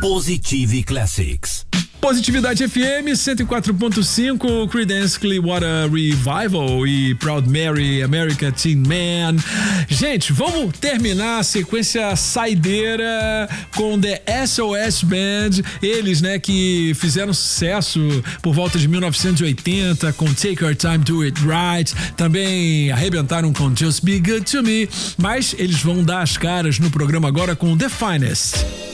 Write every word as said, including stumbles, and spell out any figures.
Positive Classics. Positividade F M cento e quatro ponto cinco, Creedence Clearwater Revival e Proud Mary, America Teen Man. Gente, vamos terminar a sequência saideira com The S O S Band. Eles, né, que fizeram sucesso por volta de mil novecentos e oitenta com Take Your Time, Do It Right. Também arrebentaram com Just Be Good To Me. Mas eles vão dar as caras no programa agora com The Finest.